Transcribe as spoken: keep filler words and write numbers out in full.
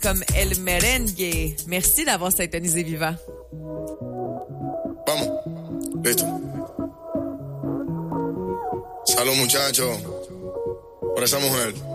comme El Merengue. Merci d'avoir syntonisé Viva. Vamos. Listo. Salud, muchachos, por esa mujer.